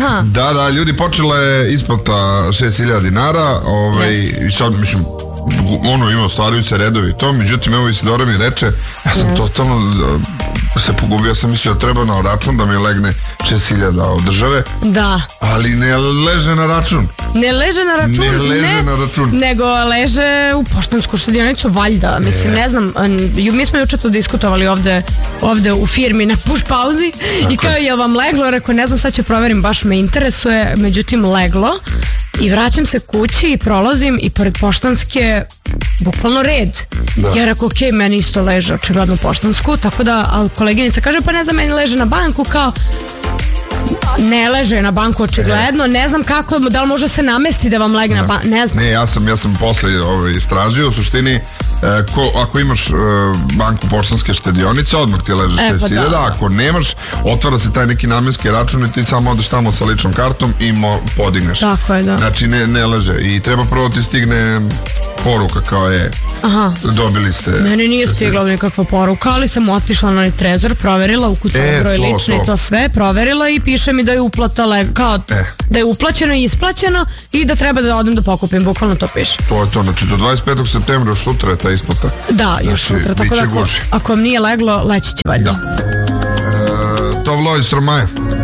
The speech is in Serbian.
Aha. Da, ljudi, počela je isplata 6.000 dinara, i sad, mislim, imao stvaraju se redovi to, međutim, evo Isidora mi reče, ja sam totalno se pogubio, sam mislio da treba na račun da mi legne 6.000 od države, da, ali ne leže na račun. Ne leže na račun, nego leže u poštansku štedionicu, valjda, mislim, ne znam, mi smo juče to diskutovali ovde u firmi na push pauzi i kao je vam leglo, rekao, ne znam, sad ću proverim, baš me interesuje, međutim leglo. I vraćam se kući i prolazim i pored poštanske bukvalno red. Ja rekao, okej, meni isto leže očigledno poštansku, tako da, ali koleginica kaže, pa ne znam, meni leže na banku, kao ne leže na banku očigledno, ne znam kako, da li može se namesti da vam legne na banku, ne znam. Ne, ja sam posle istražio, u suštini, ako imaš banku poštanske štedionice, odmah ti leže 6.000, ako nemaš, otvara se taj neki namenski račun i ti samo odeš tamo sa ličnom kartom i podigneš. Tako je, da. Znači, ne leže. I treba prvo ti stigne poruka kao je, dobili ste. Meni nije stigla nikakva poruka, ali sam otišla na trezor, proverila, ukucala broj lični i to sve, proverila i piše mi da je uplata da je uplaćeno i isplaćeno i da treba da odem da pokupim, bukvalno to piše. To je to, znači do 25. septembra još sutra je ta isplata. Da, još sutra, tako da ako vam nije leglo, leći će valjda. To vlo iz Tromaje.